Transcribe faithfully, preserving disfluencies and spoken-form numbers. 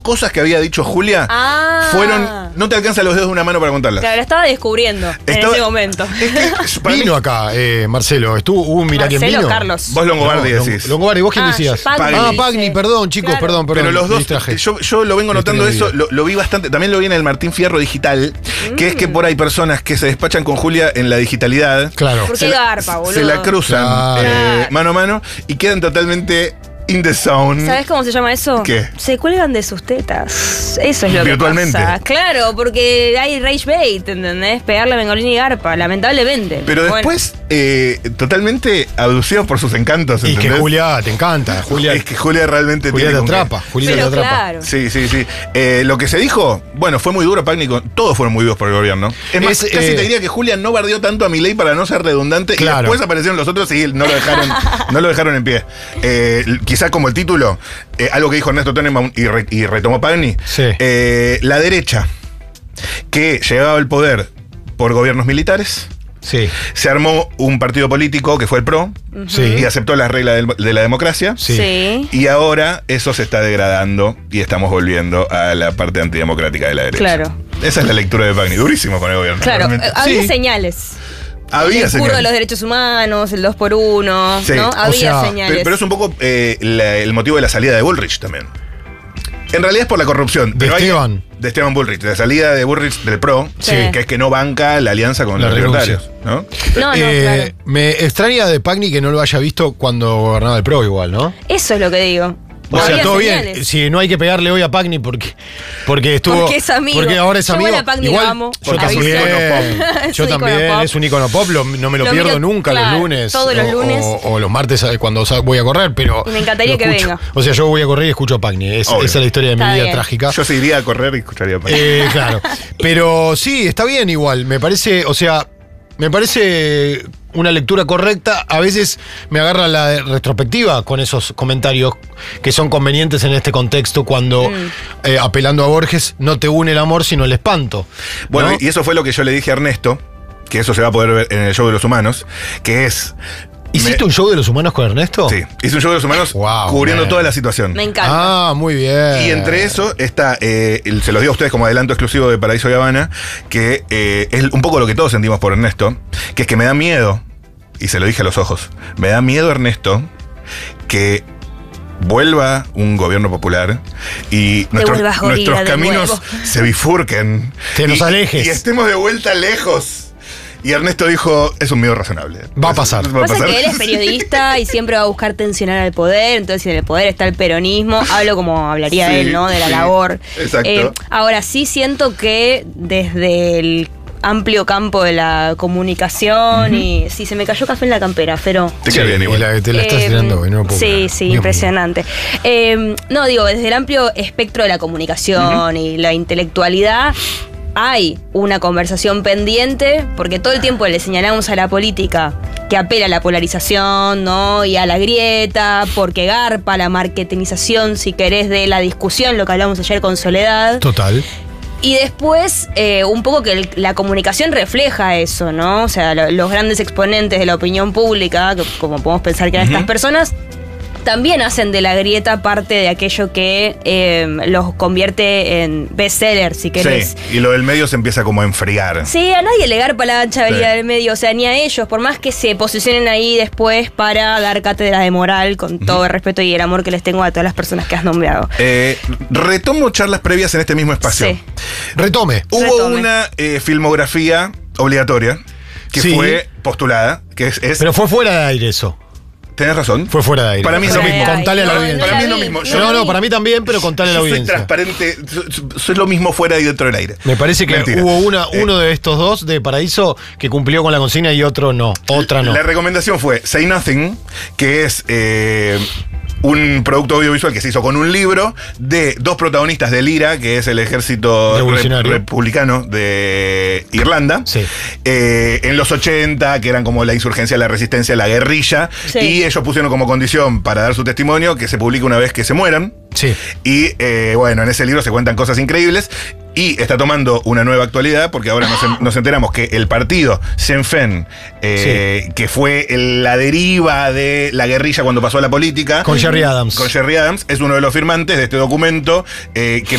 cosas que había dicho Julia Ah. fueron. No te alcanzan los dedos de una mano para contarlas. Claro, la estaba descubriendo Estaba- en ese momento. Es que, para mí- Vino acá, eh, Marcelo. Estuvo, hubo un mira quién Marcelo vino. Carlos. Vos Longobardi No, decís. Long- Longobardi, ¿vos quién Ah, decías? Pagni, Ah, dice. Pagni, perdón, chicos, Claro. perdón, perdón. Pero los me dos, distraje. yo, yo lo vengo No notando tenía eso, idea. lo, lo vi bastante, también lo vi en el Martín Fierro digital, que es que por ahí personas que se despachan con Julia en la digitalidad, Claro. ¿Por se qué la- garpa, boludo? se la cruzan Claro. eh, mano a mano y quedan totalmente in the zone. ¿Sabes cómo se llama eso? ¿Qué? Se cuelgan de sus tetas. Eso es lo Virtualmente. que pasa. Claro, porque hay rage bait, ¿entendés? Pegarle a Bengolini y Garpa, lamentablemente. Pero Bueno. después, eh, totalmente abducidos por sus encantos, Y ¿entendés? que Julia te encanta. Julia, Es que Julia realmente Julia te tiene con qué. atrapa. Julia te Pero atrapa. claro. Sí, sí, sí. Eh, lo que se dijo, bueno, fue muy duro, Pagni, con- todos fueron muy duros por el gobierno. Es más, Es, casi eh, te diría que Julia no bardeó tanto a Milei para no ser redundante, Claro. y después aparecieron los otros y no lo dejaron, no lo dejaron en pie. Eh, quizás como el título, eh, algo que dijo Ernesto Tenenbaum y, re- y retomó Pagni, Sí. eh, la derecha, que llegaba al poder por gobiernos militares, Sí, se armó un partido político que fue el PRO, sí. y aceptó las reglas del- de la democracia. Sí. Sí. Y ahora eso se está degradando y estamos volviendo a la parte antidemocrática de la derecha. Claro. Esa es la lectura de Pagni, durísimo con el gobierno. Claro, realmente. eh, había Sí. señales. Había el curro de señales. los derechos humanos, el dos por uno, Sí, ¿no? o Había sea, señales. Pero, pero es un poco eh, la- el motivo de la salida de Bullrich también. En realidad es por la corrupción. De pero hay- Esteban. de Esteban Bullrich. De la salida de Bullrich del PRO, Sí. que es que no banca la alianza con La los renuncia. libertarios. ¿no? No, no, Eh, claro. Me extraña de Pagni que no lo haya visto cuando gobernaba el PRO igual, ¿no? Eso es lo que digo. O sea, Había todo señales. bien. Si no hay que pegarle hoy a Pagni porque, porque estuvo. Porque es amigo. Porque ahora es Yo amigo. igual a Pagni lo igual, amo, yo porque también. aviso. Yo Es un también. icono pop. Es un icono pop. Lo- no me lo, Lo pierdo miro, nunca claro, los lunes. todos los o- lunes. O, o los martes eh, cuando sa- voy a correr, pero. Y me encantaría lo que escucho. venga. O sea, yo voy a correr y escucho a Pagni. Es- Obvio. esa es la historia de mi Está vida bien. trágica. Yo se iría a correr y escucharía a Pagni. Eh, claro. Pero sí, está bien igual. Me parece, o sea, me parece una lectura correcta. A veces me agarra la retrospectiva con esos comentarios que son convenientes en este contexto cuando, Mm. eh, apelando a Borges, no te une el amor sino el espanto. Bueno, ¿no? y eso fue lo que yo le dije a Ernesto, que eso se va a poder ver en el show de los humanos, que es. ¿Hiciste me- un show de los humanos con Ernesto? Sí, hice un show de los humanos Wow, cubriendo man. toda la situación. Me encanta. Ah, muy bien. Y entre eso está, eh, el- se los digo a ustedes como adelanto exclusivo de Paraíso y Habana, que eh, es un poco lo que todos sentimos por Ernesto, que es que me da miedo, y se lo dije a los ojos, me da miedo, Ernesto, que vuelva un gobierno popular y nuestros, vuelvas gorila nuestros de caminos nuevo. se bifurquen. Que nos y, alejes. Y estemos de vuelta lejos. Y Ernesto dijo, es un miedo razonable. Va a pasar. Va a Pasa pasar. que él es periodista y siempre va a buscar tensionar al poder, entonces si en el poder está el peronismo, hablo como hablaría Sí, él, ¿no? De la sí, labor. exacto. Eh, ahora sí siento que desde el amplio campo de la comunicación y sí, se me cayó café en la campera, pero... Te queda bien y igual. la- te la estás Eh, tirando hoy, no lo puedo Sí, creer. sí, Dios mío. impresionante. Eh, no, digo, desde el amplio espectro de la comunicación y la intelectualidad, hay una conversación pendiente, porque todo el tiempo le señalamos a la política que apela a la polarización, ¿no? Y a la grieta, porque garpa la marketinización, si querés, de la discusión, lo que hablamos ayer con Soledad. Total. Y después, eh, un poco que el- la comunicación refleja eso, ¿no? O sea, lo- los grandes exponentes de la opinión pública, que como podemos pensar que eran estas personas, también hacen de la grieta parte de aquello que eh, los convierte en bestseller, si querés. Sí, y lo del medio se empieza como a enfriar. Sí, a nadie le garpa la ancha Sí. vereda del medio, o sea, ni a ellos, por más que se posicionen ahí después para dar cátedra de moral, con todo el respeto y el amor que les tengo a todas las personas que has nombrado. Eh, retomo charlas previas en este mismo espacio. Sí. Retome. Hubo Retome. una eh, filmografía obligatoria que Sí. fue postulada, que es... es- Pero fue fuera de aire eso. tenés razón. Fue fuera de aire. Para mí es lo Fuera de mismo. aire. Contale a la No, audiencia. no Para la mí es lo vi, mismo. no Yo la No, no, vi. para mí también, pero contale a la Yo soy audiencia. transparente, soy, soy lo mismo fuera y dentro del aire. Me parece que Mentira. hubo una, Eh, uno de estos dos de Paraíso que cumplió con la consigna y otro no. Otra no. La recomendación fue Say Nothing, que es eh, un producto audiovisual que se hizo con un libro de dos protagonistas del I R A, que es el ejército Revolucionario. rep- republicano de Irlanda, Sí. eh, en los ochenta, que eran como la insurgencia, la resistencia, la guerrilla, Sí. y ellos pusieron como condición para dar su testimonio que se publique una vez que se mueran. Sí. Y eh, bueno, en ese libro se cuentan cosas increíbles. Y está tomando una nueva actualidad porque ahora nos, nos enteramos que el partido Sinn Féin, eh, sí. que fue el, la deriva de la guerrilla cuando pasó a la política. Con Jerry Adams. Con Jerry Adams, es uno de los firmantes de este documento eh, que